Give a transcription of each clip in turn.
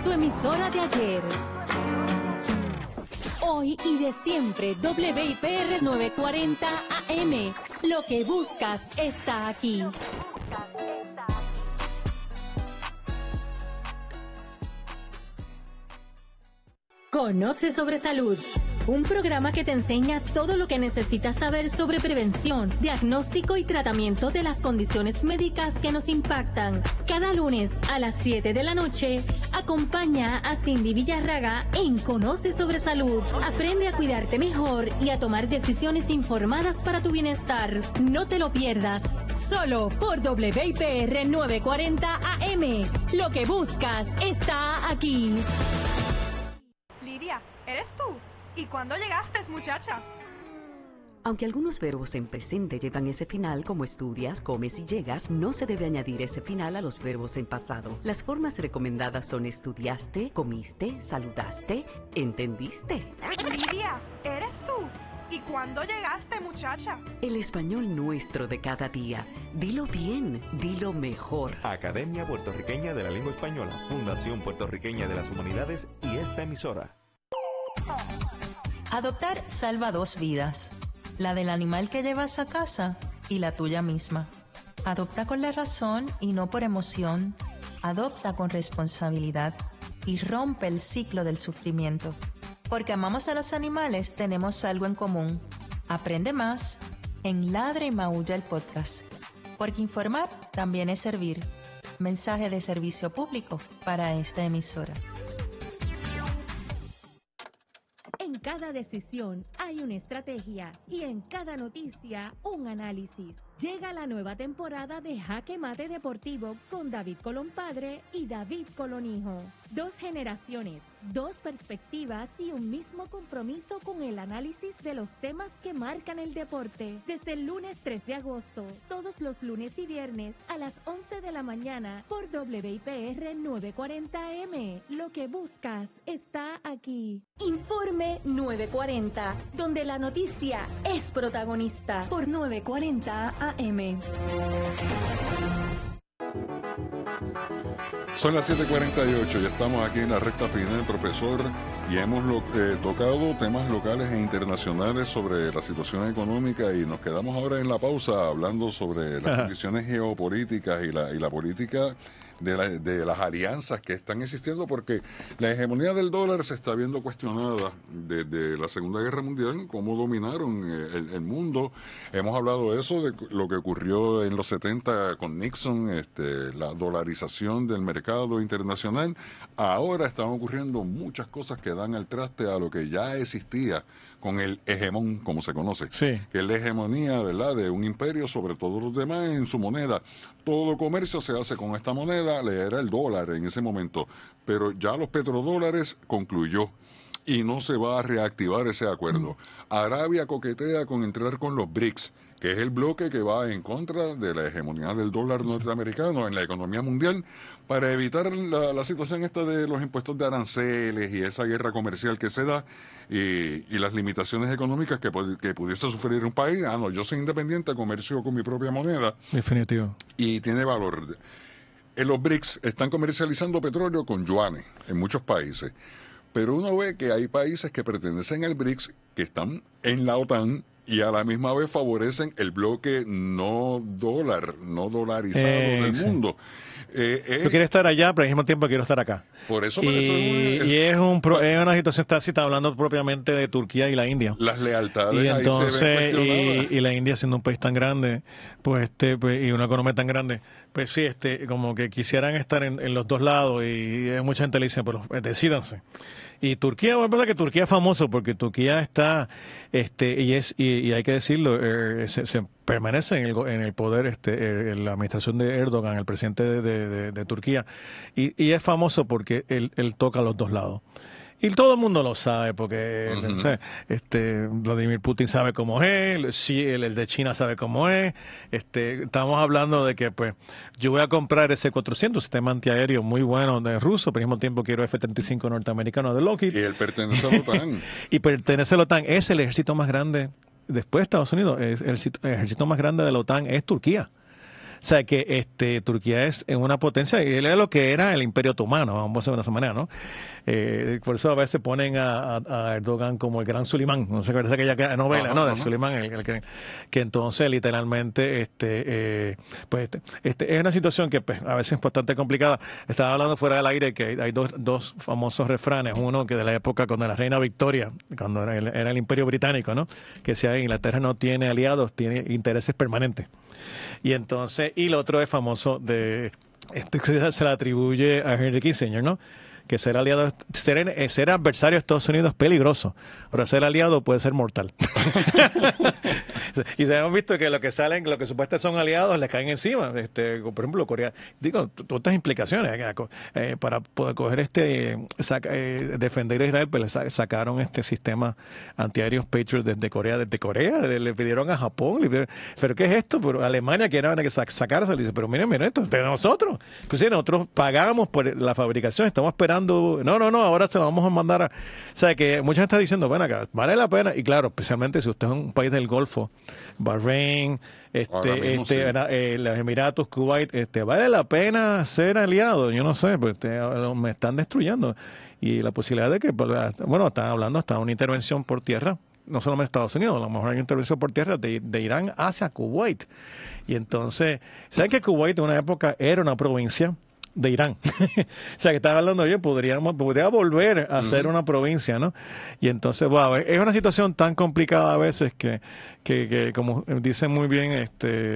tu emisora de ayer, hoy y de siempre. WIPR 940 AM. Lo que buscas está aquí. Conoce sobre salud. Un programa que te enseña todo lo que necesitas saber sobre prevención, diagnóstico y tratamiento de las condiciones médicas que nos impactan. Cada lunes a las 7 de la noche, acompaña a Cindy Villarraga en Conoce sobre Salud. Aprende a cuidarte mejor y a tomar decisiones informadas para tu bienestar. No te lo pierdas. Solo por WIPR 940 AM. Lo que buscas está aquí. Lidia, ¿eres tú? ¿Y cuándo llegaste, muchacha? Aunque algunos verbos en presente llevan ese final, como estudias, comes y llegas, no se debe añadir ese final a los verbos en pasado. Las formas recomendadas son estudiaste, comiste, saludaste, entendiste. Lidia, ¿eres tú? ¿Y cuándo llegaste, muchacha? El español nuestro de cada día. Dilo bien, dilo mejor. Academia Puertorriqueña de la Lengua Española, Fundación Puertorriqueña de las Humanidades y esta emisora. Adoptar salva dos vidas, la del animal que llevas a casa y la tuya misma. Adopta con la razón y no por emoción. Adopta con responsabilidad y rompe el ciclo del sufrimiento. Porque amamos a los animales, tenemos algo en común. Aprende más en Ladra y Maulla el podcast. Porque informar también es servir. Mensaje de servicio público para esta emisora. En cada decisión hay una estrategia y en cada noticia un análisis. Llega la nueva temporada de Jaque Mate Deportivo con David Colón Padre y David Colón Hijo. Dos generaciones, dos perspectivas y un mismo compromiso con el análisis de los temas que marcan el deporte. Desde el lunes 3 de agosto, todos los lunes y viernes a las 11 de la mañana por WIPR 940M. Lo que buscas está aquí. Informe 940, donde la noticia es protagonista por 940 AM. Son las 7:48, ya estamos aquí en la recta final, profesor, y hemos tocado temas locales e internacionales sobre la situación económica y nos quedamos ahora en la pausa hablando sobre las condiciones geopolíticas y la política de las alianzas que están existiendo, porque la hegemonía del dólar se está viendo cuestionada desde la Segunda Guerra Mundial, cómo dominaron el mundo. Hemos hablado de eso, de lo que ocurrió en los 70 con Nixon, la dolarización del mercado internacional. Ahora están ocurriendo muchas cosas que dan al traste a lo que ya existía con el hegemón, como se conoce, sí, que es la hegemonía, ¿verdad?, de un imperio sobre todos los demás en su moneda. Todo comercio se hace con esta moneda, le era el dólar en ese momento, pero ya los petrodólares concluyó y no se va a reactivar ese acuerdo. Arabia coquetea con entrar con los BRICS, que es el bloque que va en contra de la hegemonía del dólar norteamericano en la economía mundial, para evitar la situación esta de los impuestos de aranceles y esa guerra comercial que se da y las limitaciones económicas que pudiese sufrir un país. No, yo soy independiente, comercio con mi propia moneda. Definitivo. Y tiene valor. Los BRICS están comercializando petróleo con yuanes en muchos países, pero uno ve que hay países que pertenecen al BRICS que están en la OTAN y a la misma vez favorecen el bloque no dolarizado del mundo. Tú quieres estar allá, pero al mismo tiempo quiero estar acá. Por eso es una situación, si está hablando propiamente de Turquía y la India. Las lealtades y entonces, ahí se ven cuestionadas. y la India siendo un país tan grande, pues y una economía tan grande, pues sí, como que quisieran estar en los dos lados, y mucha gente le dice, pero decídanse. Y Turquía, bueno, pasa que Turquía es famoso porque Turquía está, y hay que decirlo, se permanece en el poder, la administración de Erdogan, el presidente de Turquía, y es famoso porque él toca los dos lados. Y todo el mundo lo sabe, porque Uh-huh. o sea, Vladimir Putin sabe cómo es, el de China sabe cómo es. Estamos hablando de que, pues, yo voy a comprar ese 400, sistema antiaéreo muy bueno de ruso, pero al mismo tiempo quiero F-35 norteamericano de Lockheed. Y él pertenece a la OTAN. Y pertenece a la OTAN. Es el ejército más grande, después de Estados Unidos, es el ejército más grande de la OTAN es Turquía. sea que Turquía es una potencia, y él es lo que era el Imperio Otomano, vamos a decirlo de esa manera, ¿no? Por eso a veces ponen a Erdogan como el gran Sulimán, no sé qué parece aquella novela, ¿no? De Sulimán, que entonces literalmente pues es una situación que pues, a veces es bastante complicada. Estaba hablando fuera del aire que hay dos famosos refranes, uno que de la época cuando la reina Victoria, cuando era el Imperio Británico, ¿no? Que decía Inglaterra no tiene aliados, tiene intereses permanentes. Y entonces, y el otro es famoso de se le atribuye a Henry Kissinger, ¿no? Que ser aliado, ser adversario de Estados Unidos es peligroso. Ahora, ser aliado puede ser mortal. Y hemos visto que lo que supuestamente son aliados les caen encima. Por ejemplo, Corea. Digo, todas estas implicaciones. Para poder coger defender a Israel, pues sacaron este sistema antiaéreos Patriot desde Corea. Desde Corea le pidieron a Japón. ¿Pero qué es esto? Pero Alemania quiere que sacarse. Le dice, pero miren, esto es de nosotros. Entonces nosotros pagamos por la fabricación. Estamos esperando. No, ahora se lo vamos a mandar o sea, que mucha gente está diciendo, bueno, acá vale la pena. Y claro, especialmente si usted es un país del Golfo, Bahrein, los Emiratos, Kuwait, vale la pena ser aliado. Yo no sé, pues me están destruyendo. Y la posibilidad de que, bueno, están hablando hasta una intervención por tierra, no solamente Estados Unidos, a lo mejor hay una intervención por tierra de Irán hacia Kuwait. Y entonces, ¿saben que Kuwait en una época era una provincia de Irán? O sea, que estaba hablando bien, podría volver a ser una provincia, ¿no? Y entonces, wow, es una situación tan complicada a veces que como dice muy bien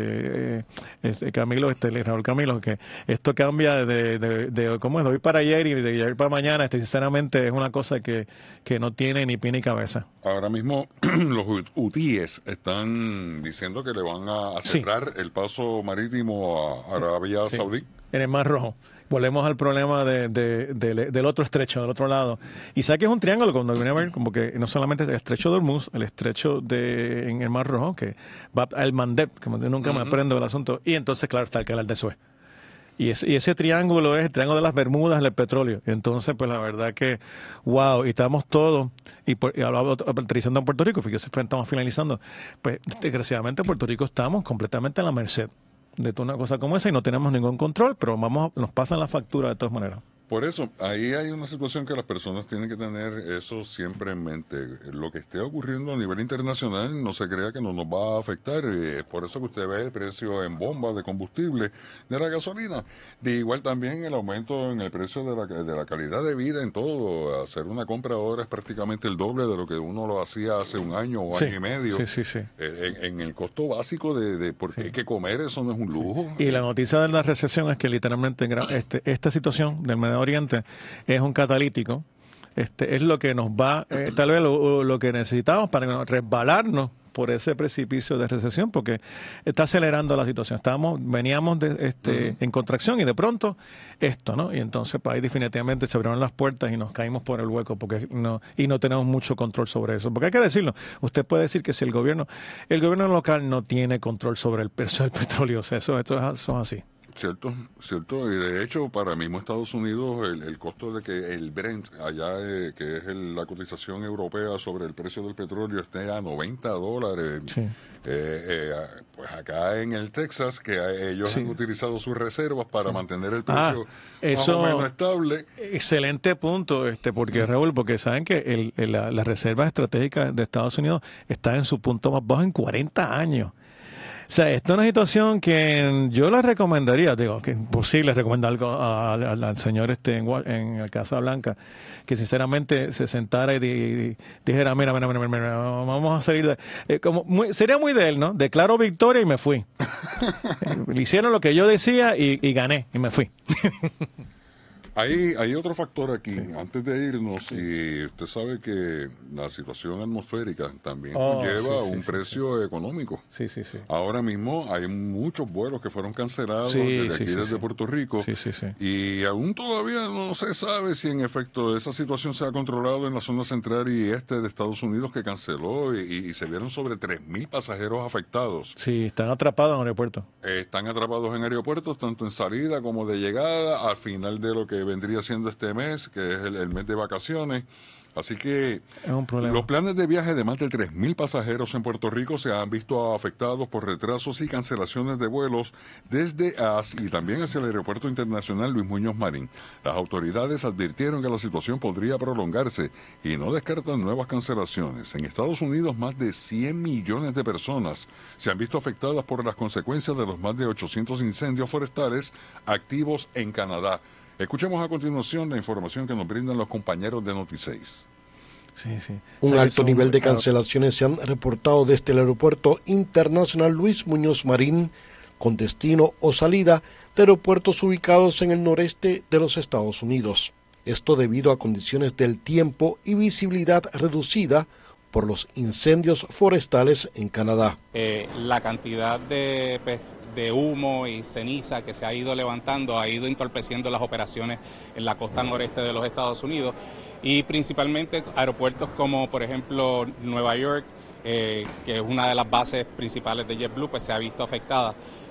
Camilo, Raúl Camilo, que esto cambia de ¿cómo es? De hoy para ayer y de ayer para mañana. Sinceramente es una cosa que no tiene ni pie ni cabeza. Ahora mismo los hutíes están diciendo que le van a cerrar el paso marítimo a Arabia Saudí. En el Mar Rojo. Volvemos al problema del otro estrecho, del otro lado. Y sabe que es un triángulo cuando viene a ver, como que no solamente el estrecho de Hormuz, el estrecho en el Mar Rojo, que va al Mandeb, que nunca me aprendo el asunto, y entonces, claro, está el canal de Suez. Y ese triángulo es el triángulo de las Bermudas del petróleo. Entonces, pues la verdad que, wow, y estamos todos, y hablaba aterrizando en Puerto Rico, fíjese, estamos finalizando, pues desgraciadamente en Puerto Rico estamos completamente a la merced de toda una cosa como esa y no tenemos ningún control, pero nos pasan la factura de todas maneras. Por eso, ahí hay una situación que las personas tienen que tener eso siempre en mente. Lo que esté ocurriendo a nivel internacional no se crea que no nos va a afectar. Por eso que usted ve el precio en bombas de combustible, de la gasolina. De igual también el aumento en el precio de la calidad de vida en todo. Hacer una compra ahora es prácticamente el doble de lo que uno lo hacía hace un año o año y medio. Sí. En el costo básico de porque hay que comer, eso no es un lujo. Y la noticia de la recesión es que literalmente esta situación del Medio Oriente es un catalítico, es lo que nos va, tal vez lo que necesitamos para resbalarnos por ese precipicio de recesión, porque está acelerando la situación. Veníamos en contracción y de pronto esto, ¿no? Y entonces pues, ahí definitivamente se abrieron las puertas y nos caímos por el hueco porque no tenemos mucho control sobre eso. Porque hay que decirlo, usted puede decir que si el gobierno local no tiene control sobre el precio del petróleo, o sea, eso es así. Cierto. Y de hecho, para mismo Estados Unidos, el costo de que el Brent, allá que es la cotización europea sobre el precio del petróleo, esté a $90. Sí. Pues acá en el Texas, que ellos han utilizado sus reservas para mantener el precio más o menos estable. Excelente punto, porque saben que las reservas estratégicas de Estados Unidos están en su punto más bajo en 40 años. O sea, esta es una situación que yo la recomendaría, digo, que es imposible recomendar algo al señor en la Casa Blanca, que sinceramente se sentara y dijera, mira, vamos a salir de... sería muy de él, ¿no? Declaro victoria y me fui. Le hicieron lo que yo decía y gané, y me fui. Hay otro factor aquí, antes de irnos, y usted sabe que la situación atmosférica también conlleva un precio económico. Sí. Ahora mismo hay muchos vuelos que fueron cancelados desde Puerto Rico, y aún todavía no se sabe si en efecto esa situación se ha controlado en la zona central y este de Estados Unidos, que canceló y se vieron sobre 3,000 pasajeros afectados. Sí, están atrapados en aeropuertos. Están atrapados en aeropuertos, tanto en salida como de llegada, al final de lo que vendría siendo este mes, que es el mes de vacaciones. Así que es un problema. Los planes de viaje de más de 3.000 pasajeros en Puerto Rico se han visto afectados por retrasos y cancelaciones de vuelos desde y también hacia el Aeropuerto Internacional Luis Muñoz Marín. Las autoridades advirtieron que la situación podría prolongarse y no descartan nuevas cancelaciones. En Estados Unidos, más de 100 millones de personas se han visto afectadas por las consecuencias de los más de 800 incendios forestales activos en Canadá. Escuchemos a continuación la información que nos brindan los compañeros de Noti6. Un alto nivel de cancelaciones se han reportado desde el Aeropuerto Internacional Luis Muñoz Marín, con destino o salida de aeropuertos ubicados en el noreste de los Estados Unidos. Esto debido a condiciones del tiempo y visibilidad reducida por los incendios forestales en Canadá. La cantidad de humo y ceniza que se ha ido levantando ha ido entorpeciendo las operaciones en la costa noreste de los Estados Unidos y principalmente aeropuertos como por ejemplo Nueva York, que es una de las bases principales de JetBlue, pues se ha visto afectada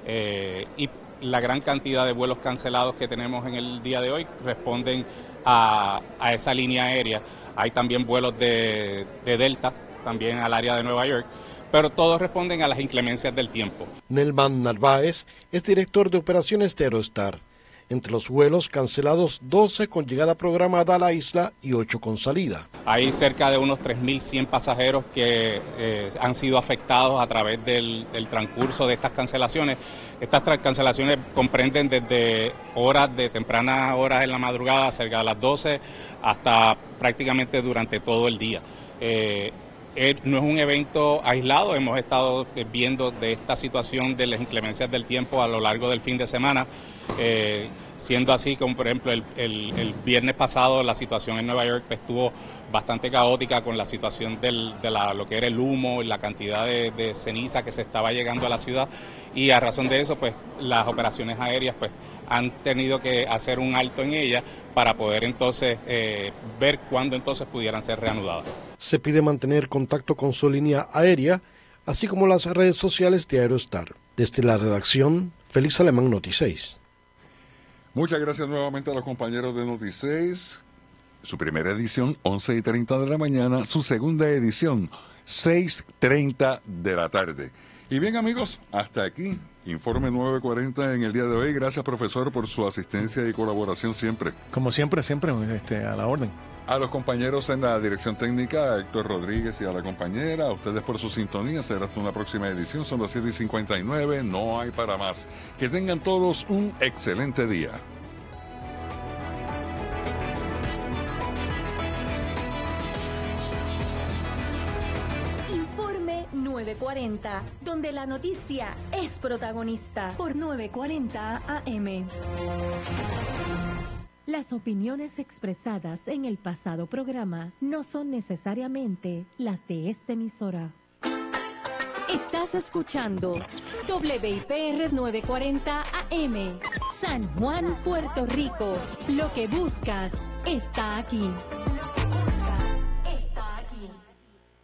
y la gran cantidad de vuelos cancelados que tenemos en el día de hoy responden a esa línea aérea. Hay también vuelos de Delta, también al área de Nueva York, pero todos responden a las inclemencias del tiempo. Nelman Narváez es director de operaciones de Aerostar. Entre los vuelos cancelados, 12 con llegada programada a la isla y 8 con salida. Hay cerca de unos 3.100 pasajeros que han sido afectados a través del transcurso de estas cancelaciones. Estas cancelaciones comprenden desde tempranas horas en la madrugada, cerca de las 12, hasta prácticamente durante todo el día. No es un evento aislado, hemos estado viendo de esta situación de las inclemencias del tiempo a lo largo del fin de semana, siendo así como por ejemplo el viernes pasado la situación en Nueva York estuvo bastante caótica con la situación de lo que era el humo y la cantidad de ceniza que se estaba llegando a la ciudad y a razón de eso pues las operaciones aéreas pues han tenido que hacer un alto en ella para poder entonces ver cuándo entonces pudieran ser reanudadas. Se pide mantener contacto con su línea aérea, así como las redes sociales de Aerostar. Desde la redacción, Félix Alemán, Noti6. Muchas gracias nuevamente a los compañeros de Noti6. Su primera edición, 11:30 de la mañana. Su segunda edición, 6:30 de la tarde. Y bien amigos, hasta aquí. Informe 940 en el día de hoy. Gracias, profesor, por su asistencia y colaboración siempre. Como siempre, a la orden. A los compañeros en la dirección técnica, a Héctor Rodríguez y a la compañera, a ustedes por su sintonía. Será hasta una próxima edición. Son las 7:59. No hay para más. Que tengan todos un excelente día. Informe 940, donde la noticia es protagonista, por 940 AM. Las opiniones expresadas en el pasado programa no son necesariamente las de esta emisora. Estás escuchando WIPR 940 AM, San Juan, Puerto Rico. Lo que buscas está aquí.